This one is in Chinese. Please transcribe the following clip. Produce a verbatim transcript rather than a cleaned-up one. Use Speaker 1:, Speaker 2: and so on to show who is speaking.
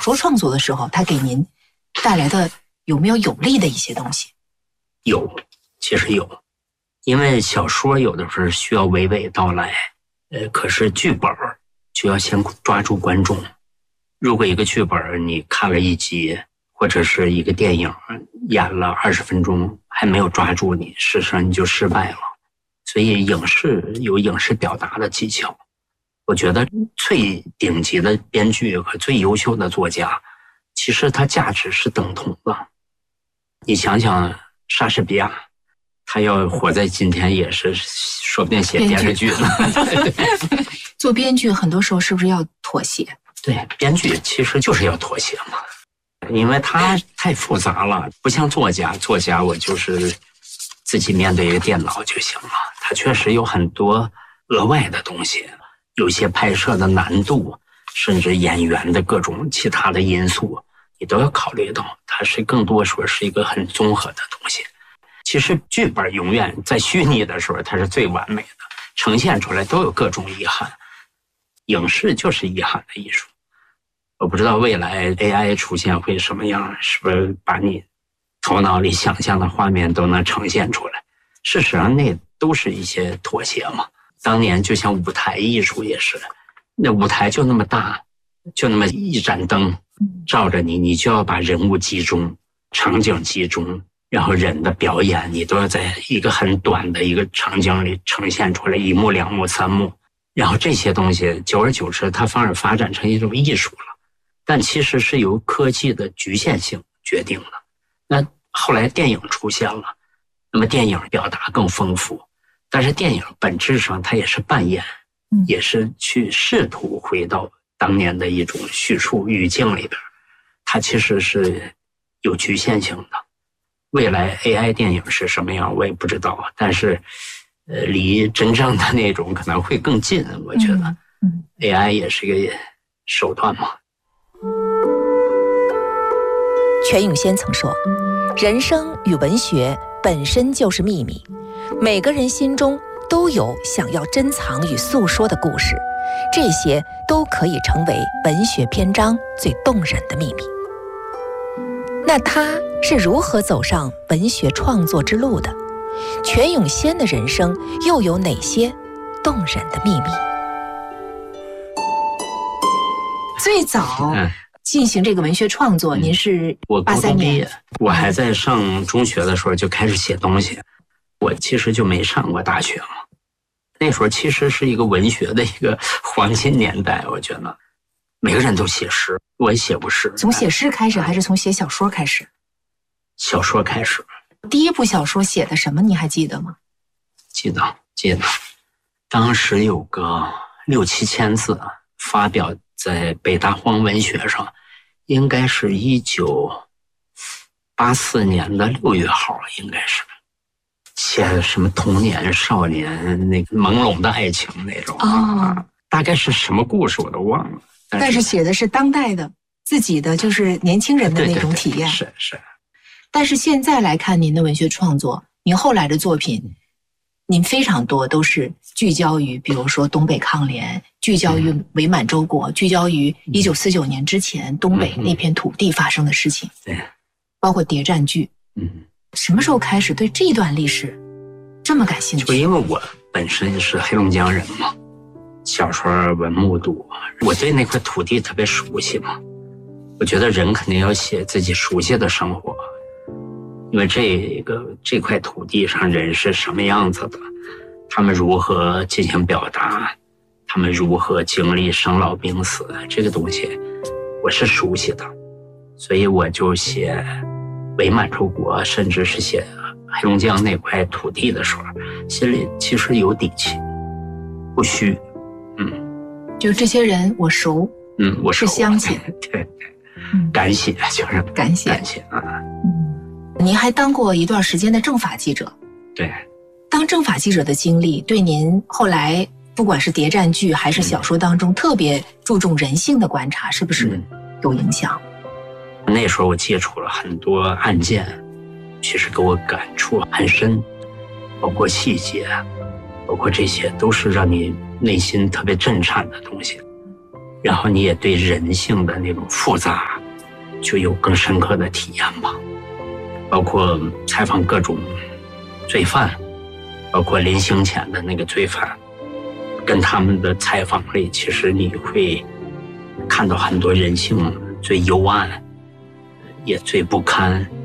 Speaker 1: 说创作的时候，它给您带来的有没有有利的一些东西？
Speaker 2: 有，其实有，因为小说有的时候需要娓娓道来，呃，可是剧本就要先抓住观众。如果一个剧本你看了一集，或者是一个电影演了二十分钟还没有抓住你，事实上你就失败了。所以影视有影视表达的技巧，我觉得最顶级的编剧和最优秀的作家，其实它价值是等同的。你想想莎士比亚，他要活在今天也是说不定写电视剧呢。
Speaker 1: 做编剧很多时候是不是要妥协？
Speaker 2: 对，编剧其实就是要妥协嘛，因为它太复杂了，不像作家，作家我就是自己面对一个电脑就行了。它确实有很多额外的东西，有些拍摄的难度，甚至演员的各种其他的因素，你都要考虑到。它是更多说是一个很综合的东西。其实剧本永远在虚拟的时候，它是最完美的，呈现出来都有各种遗憾。影视就是遗憾的艺术。我不知道未来 A I 出现会什么样，是不是把你头脑里想象的画面都能呈现出来？事实上那都是一些妥协嘛。当年就像舞台艺术也是，那舞台就那么大，就那么一盏灯照着你，你就要把人物集中，场景集中，然后人的表演你都要在一个很短的一个场景里呈现出来，一幕两幕三幕，然后这些东西久而久之它反而发展成一种艺术了。但其实是由科技的局限性决定的。那后来电影出现了，那么电影表达更丰富，但是电影本质上它也是扮演，也是去试图回到当年的一种叙述语境里边，它其实是有局限性的。未来 A I 电影是什么样我也不知道，但是呃，离真正的那种可能会更近，我觉得 A I 也是一个手段嘛。
Speaker 3: 全永先曾说，人生与文学本身就是秘密，每个人心中都有想要珍藏与诉说的故事，这些都可以成为文学篇章最动人的秘密。那他是如何走上文学创作之路的？全永先的人生又有哪些动人的秘密？
Speaker 1: 最早进行这个文学创作，嗯、您是八三年，
Speaker 2: 我还在上中学的时候就开始写东西。我其实就没上过大学嘛，那时候其实是一个文学的一个黄金年代，我觉得每个人都写诗，我也写过诗。
Speaker 1: 从写诗开始，还是从写小说开始？
Speaker 2: 小说开始。
Speaker 1: 第一部小说写的什么？你还记得吗？
Speaker 2: 记得，记得。当时有个六七千字，发表在北大荒文学上，应该是一九八四年的六月号，应该是写什么童年、少年那个朦胧的爱情那种啊、哦，大概是什么故事我都忘了。
Speaker 1: 但是, 但是写的是当代的自己的，就是年轻人的那种体验。
Speaker 2: 对对对，是是。
Speaker 1: 但是现在来看您的文学创作，您后来的作品，您非常多都是聚焦于，比如说东北抗联，聚焦于伪满洲国，聚焦于一九四九年之前东北那片土地发生的事情，
Speaker 2: 对，
Speaker 1: 包括谍战剧。
Speaker 2: 嗯，
Speaker 1: 什么时候开始对这段历史这么感兴趣？
Speaker 2: 就因为我本身是黑龙江人嘛，小时候文目睹，我对那块土地特别熟悉嘛。我觉得人肯定要写自己熟悉的生活。因为这个这块土地上人是什么样子的，他们如何进行表达，他们如何经历生老病死，这个东西我是熟悉的，所以我就写伪满洲国，甚至是写黑龙江那块土地的时候，心里其实有底气，不虚。嗯，
Speaker 1: 就这些人我熟，
Speaker 2: 嗯，我熟，
Speaker 1: 是乡亲，
Speaker 2: 对，敢写就是
Speaker 1: 敢写，
Speaker 2: 敢写啊。
Speaker 1: 嗯，您还当过一段时间的政法记者。
Speaker 2: 对，
Speaker 1: 当政法记者的经历对您后来不管是谍战剧还是小说当中、嗯、特别注重人性的观察，是不是有影响？
Speaker 2: 嗯、那时候我接触了很多案件，其实给我感触很深，包括细节，包括这些都是让你内心特别震颤的东西。然后你也对人性的那种复杂就有更深刻的体验吧。包括采访各种罪犯，包括临刑前的那个罪犯，跟他们的采访里，其实你会看到很多人性最幽暗也最不堪